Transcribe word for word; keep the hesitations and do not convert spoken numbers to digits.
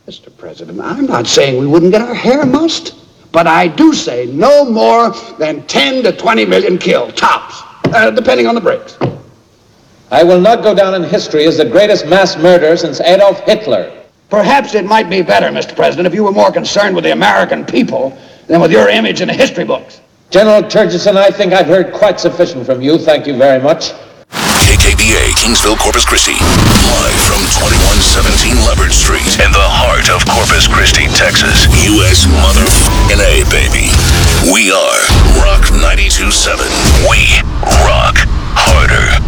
Mister President, I'm not saying we wouldn't get our hair mussed, but I do say no more than ten to twenty million killed, tops, uh, depending on the breaks. I will not go down in history as the greatest mass murderer since Adolf Hitler. Perhaps it might be better, Mister President, if you were more concerned with the American people than with your image in the history books. General Turgison, I think I've heard quite sufficient from you. Thank you very much. K K B A, Kingsville, Corpus Christi. Live from twenty-one seventeen Leopard Street in the heart of Corpus Christi, Texas. U S mother N A, baby. We are Rock ninety-two point seven. We rock harder.